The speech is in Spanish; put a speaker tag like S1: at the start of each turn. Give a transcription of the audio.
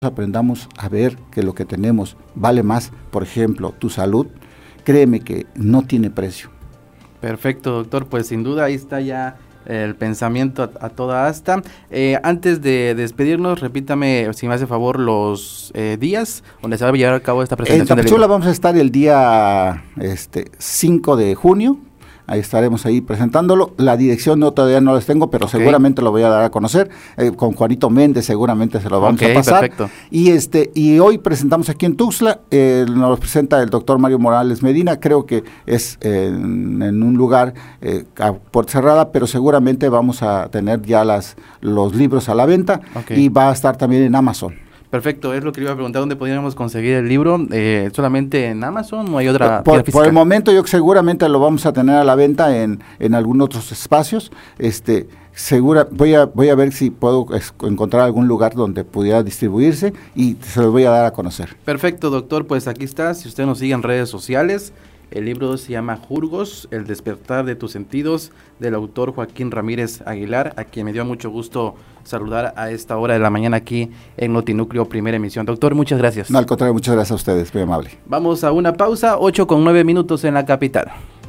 S1: aprendamos a ver que lo que tenemos vale más, por ejemplo, tu salud, créeme que no tiene precio.
S2: Perfecto, doctor, pues sin duda ahí está ya el pensamiento a toda asta. Antes de despedirnos, repítame, si me hace favor, los días donde se va a llevar a cabo esta presentación.
S1: En Tapachula vamos a estar el día 5 de junio. Ahí estaremos ahí presentándolo. La dirección todavía no las tengo, pero seguramente lo voy a dar a conocer. Con Juanito Méndez seguramente se lo vamos a pasar.
S2: Perfecto.
S1: Y hoy presentamos aquí en Tuxtla, nos presenta el doctor Mario Morales Medina. Creo que es en un lugar a puerta cerrada, pero seguramente vamos a tener ya los libros a la venta y va a estar también en Amazon.
S2: Perfecto, es lo que le iba a preguntar, ¿dónde podríamos conseguir el libro? ¿Solamente en Amazon? ¿No hay otra?
S1: Por el momento yo seguramente lo vamos a tener a la venta en algunos otros espacios. Voy a ver si puedo encontrar algún lugar donde pudiera distribuirse y se lo voy a dar a conocer.
S2: Perfecto, doctor, pues aquí está, si usted nos sigue en redes sociales. El libro se llama Jurgos, El despertar de tus sentidos, del autor Joaquín Ramírez Aguilar, a quien me dio mucho gusto saludar a esta hora de la mañana aquí en Notinúcleo, primera emisión. Doctor, muchas gracias.
S1: No, al contrario, muchas gracias a ustedes, muy amable.
S2: Vamos a una pausa, 8:09 en la capital.